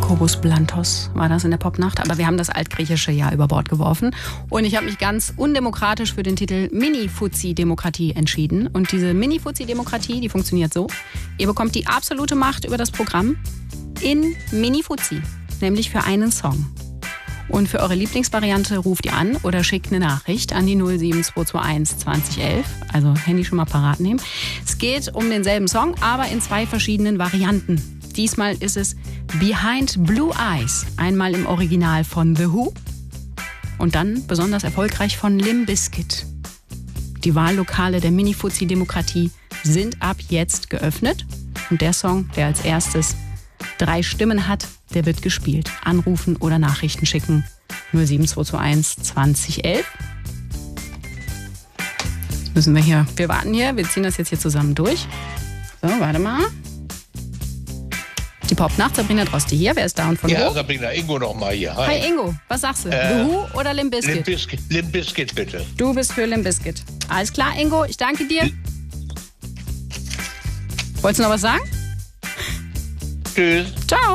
Jakobus Blantos war das in der Popnacht, aber wir haben das Altgriechische ja über Bord geworfen. Und ich habe mich ganz undemokratisch für den Titel Mini-Fuzzi-Demokratie entschieden. Und diese Mini-Fuzzi-Demokratie, die funktioniert so: Ihr bekommt die absolute Macht über das Programm in Mini-Fuzzi, nämlich für einen Song. Und für eure Lieblingsvariante ruft ihr an oder schickt eine Nachricht an die 07221 2011. Also Handy schon mal parat nehmen. Es geht um denselben Song, aber in 2 verschiedenen Varianten. Diesmal ist es Behind Blue Eyes. Einmal im Original von The Who und dann besonders erfolgreich von Limp Bizkit. Die Wahllokale der Mini-Fuzzi-Demokratie sind ab jetzt geöffnet. Und der Song, der als erstes 3 Stimmen hat, der wird gespielt. Anrufen oder Nachrichten schicken. 07221 2011. Müssen wir warten hier, wir ziehen das jetzt hier zusammen durch. So, warte mal. Die Popnacht, Sabrina Droste hier. Wer ist da und von wo? Ja, Sabrina, Ingo noch mal hier. Hi. Hi Ingo, was sagst du? The Who oder Limp Bizkit? Limp Bizkit, bitte. Du bist für Limp Bizkit. Alles klar, Ingo, ich danke dir. Wolltest du noch was sagen? Tschüss. Ciao.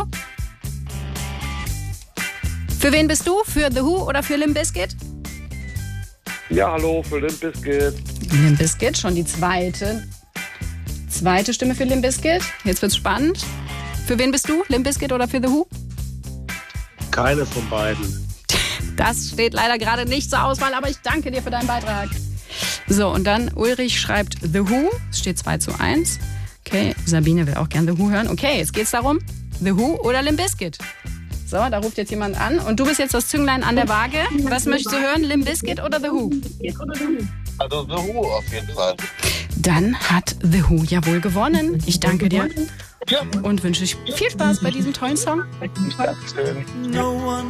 Für wen bist du? Für The Who oder für Limp Bizkit? Ja, hallo, für Limp Bizkit. Limp Bizkit, schon die zweite Stimme für Limp Bizkit. Jetzt wird's spannend. Für wen bist du? Limp Bizkit oder für The Who? Keine von beiden. Das steht leider gerade nicht zur Auswahl, aber ich danke dir für deinen Beitrag. So, und dann Ulrich schreibt The Who. Es steht 2:1. Okay, Sabine will auch gerne The Who hören. Okay, jetzt geht's darum, The Who oder Limp Bizkit. So, da ruft jetzt jemand an. Und du bist jetzt das Zünglein an der Waage. Was möchtest du hören, Limp Bizkit oder The Who? Also The Who auf jeden Fall. Dann hat The Who ja wohl gewonnen. Ich danke dir Ja. und wünsche euch viel Spaß bei diesem tollen Song. Dankeschön.